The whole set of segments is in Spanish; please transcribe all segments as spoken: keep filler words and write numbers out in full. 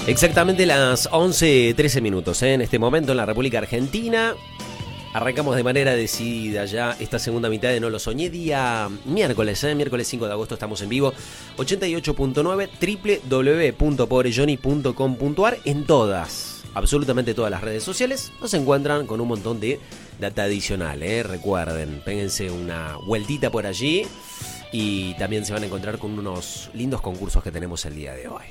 Exactamente las once trece minutos, ¿eh? En este momento en la República Argentina. Arrancamos de manera decidida ya esta segunda mitad de No Lo Soñé, día miércoles, ¿eh? Miércoles cinco de agosto estamos en vivo, ochenta y ocho punto nueve, doble u doble u doble u punto pobrejohnny punto com punto a r. En todas, absolutamente todas las redes sociales nos encuentran con un montón de data adicional, ¿eh? Recuerden, péguense una vueltita por allí y también se van a encontrar con unos lindos concursos que tenemos el día de hoy.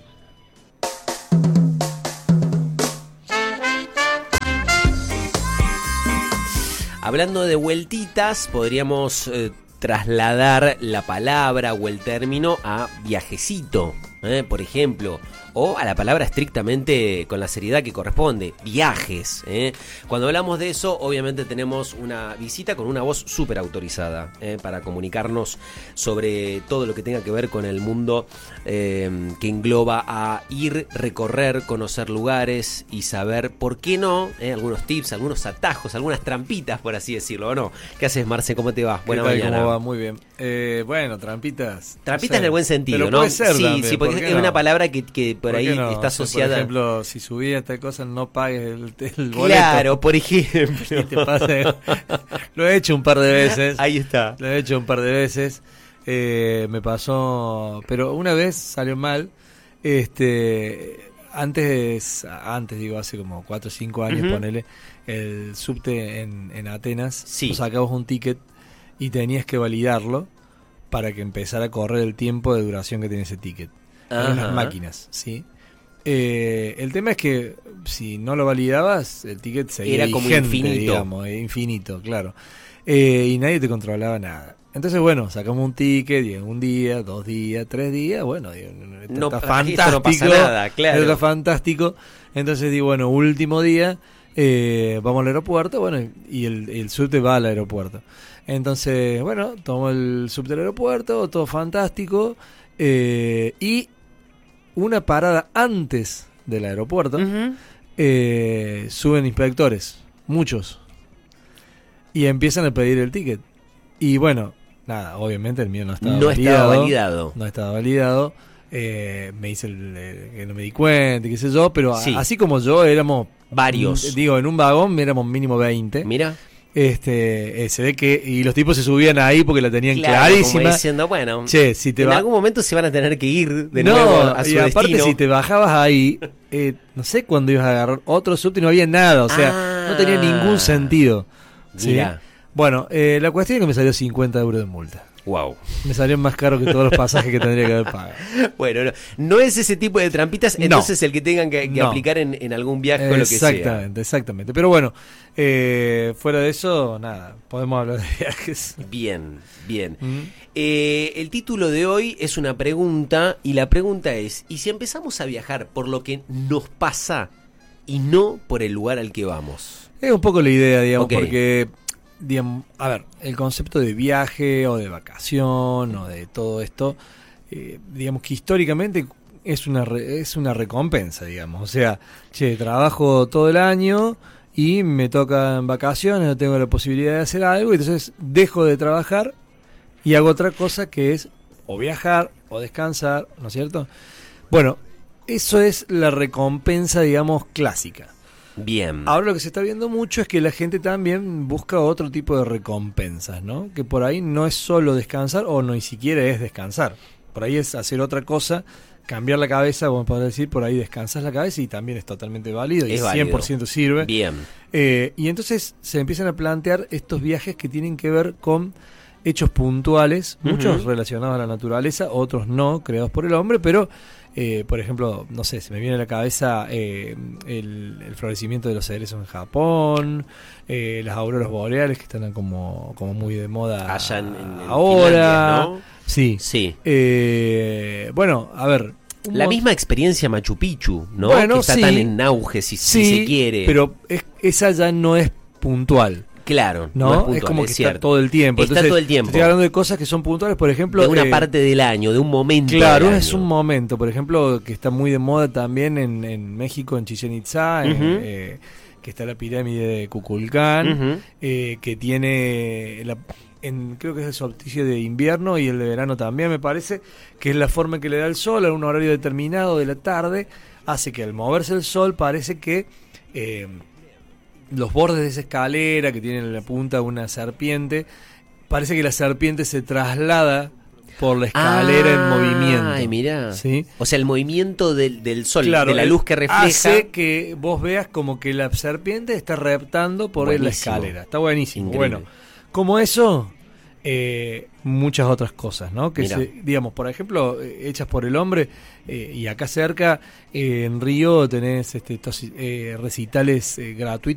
Hablando de vueltitas, podríamos eh, trasladar la palabra o el término a viajecito, ¿eh? Por ejemplo, o a la palabra estrictamente con la seriedad que corresponde, viajes, ¿eh? Cuando hablamos de eso, obviamente tenemos una visita con una voz súper autorizada, ¿eh? Para comunicarnos sobre todo lo que tenga que ver con el mundo eh, que engloba a ir, recorrer, conocer lugares y saber, ¿por qué no? ¿eh? Algunos tips, algunos atajos, algunas trampitas, por así decirlo, ¿o no? ¿Qué haces, Marce? ¿Cómo te va? Buena ¿Qué tal? mañana. ¿Cómo va? Muy bien. Eh, bueno, trampitas. Trampitas no sé, en el buen sentido, pero ¿no? puede ser sí, también, sí, porque ¿por qué es no? una palabra que, que por, ¿Por ahí qué no? está O sea, asociada. por ejemplo, si subías esta cosa, no pagues el, el boleto. Claro, por ejemplo. Y te pasa- Lo he hecho un par de veces. Ahí está. Lo he hecho un par de veces. Eh, me pasó, pero una vez salió mal. Este, antes, antes digo, hace como cuatro o cinco años, Ujú. ponele, el subte en, en Atenas, Sí. vos sacabas un ticket y tenías que validarlo para que empezara a correr el tiempo de duración que tiene ese ticket. Eran unas Ajá. máquinas, ¿sí? Eh, el tema es que si no lo validabas, el ticket seguía Era como vigente, infinito. digamos, eh, infinito, claro. Eh, y nadie te controlaba nada. Entonces, bueno, sacamos un ticket y en un día, dos días, tres días, bueno, digo, esto No, está esto fantástico. no pasa nada, claro. Esto está fantástico. Entonces digo, bueno, último día, eh, vamos al aeropuerto, bueno, y el, el subte va al aeropuerto. Entonces, bueno, tomo el subte al aeropuerto, todo fantástico, eh, y una parada antes del aeropuerto, Ujú. eh, suben inspectores, muchos, y empiezan a pedir el ticket. Y bueno, nada, obviamente el mío no estaba No validado. estaba validado. No estaba validado. Eh, me hice el, eh, que no me di cuenta, qué sé yo, pero a- Sí. así como yo éramos Varios. mm, digo, en un vagón éramos mínimo veinte. Mira. Este, eh, se ve que y los tipos se subían ahí porque la tenían Claro, clarísima. como diciendo, bueno, Che, si te en va algún momento se van a tener que ir de no, nuevo a su y aparte destino. si te bajabas ahí, eh, no sé cuándo ibas a agarrar otro subte y no había nada, o sea, Ah. no tenía ningún sentido. ¿sí? Mirá. Bueno, eh, la cuestión es que me salió cincuenta euros de multa. Wow. Me salió más caro que todos los pasajes que tendría que haber pagado. Bueno, no, no es ese tipo de trampitas, No. entonces el que tengan que, que No. aplicar en, en algún viaje o lo que sea. Exactamente, exactamente. Pero bueno, eh, fuera de eso, nada, podemos hablar de viajes. Bien, bien. Mm. Eh, el título de hoy es una pregunta y la pregunta es, ¿y si empezamos a viajar por lo que nos pasa y no por el lugar al que vamos? Es un poco la idea, digamos, Ok. porque, digamos, a ver, el concepto de viaje o de vacación o de todo esto, eh, digamos que históricamente es una re- es una recompensa, digamos. O sea, che, trabajo todo el año y me tocan vacaciones, no tengo la posibilidad de hacer algo, y entonces dejo de trabajar y hago otra cosa que es o viajar o descansar, ¿no es cierto? Bueno, eso es la recompensa, digamos, clásica. Bien. Ahora lo que se está viendo mucho es que la gente también busca otro tipo de recompensas, ¿no? Que por ahí no es solo descansar o no ni siquiera es descansar. Por ahí es hacer otra cosa, cambiar la cabeza, como podés decir, por ahí descansas la cabeza y también es totalmente válido y Es válido. cien por ciento sirve. Bien. Eh, y entonces se empiezan a plantear estos viajes que tienen que ver con hechos puntuales, muchos Ujú. relacionados a la naturaleza, otros no, creados por el hombre, pero eh, por ejemplo, no sé, se me viene a la cabeza eh, el, el florecimiento de los cerezos en Japón, eh, las auroras boreales que están como, como muy de moda Allá en, en- en ahora. Finlandia, ¿no? Sí. Sí. Eh, bueno, a ver. un La mon- misma experiencia Machu Picchu, ¿no? Bueno, que está sí. tan en auge, si, si Sí, se quiere. pero es- esa ya no es puntual. Claro, ¿No? no es, es, puntual, como es que cierto. está todo el tiempo. Está Entonces, todo el tiempo. Estoy hablando de cosas que son puntuales, por ejemplo. De una eh, parte del año, de un momento. Claro, del es año. un momento. Por ejemplo, que está muy de moda también en, en México, en Chichén Itzá, Ujú. eh, eh, que está la pirámide de Kukulcán, Ujú. eh, que tiene, la, en, creo que es el solsticio de invierno y el de verano también, me parece, que es la forma que le da el sol a un horario determinado de la tarde. hace que al moverse el sol parece que eh, los bordes de esa escalera que tiene en la punta una serpiente, parece que la serpiente se traslada por la escalera ah, en movimiento. Ay, mirá. ¿Sí? O sea, el movimiento del, del sol, claro, de la luz que refleja, hace que vos veas como que la serpiente está reptando por buenísimo. La escalera. Está buenísimo. Increíble. Bueno, como eso, eh, muchas otras cosas, ¿no? Que se, digamos, por ejemplo, hechas por el hombre, eh, y acá cerca, eh, en Río tenés este, estos eh, recitales eh, gratuitos